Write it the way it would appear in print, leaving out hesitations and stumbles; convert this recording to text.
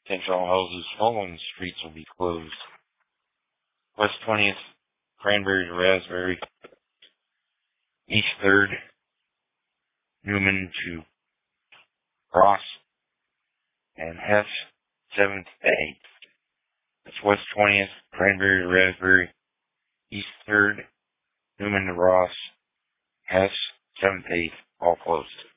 Attention all houses, following streets will be closed. West 20th, Cranberry to Raspberry. East 3rd, Newman to Ross. And Hess, 7th to 8th. That's West 20th, Cranberry to Raspberry. East 3rd, Newman to Ross. Hess, 7th, 8th, all closed.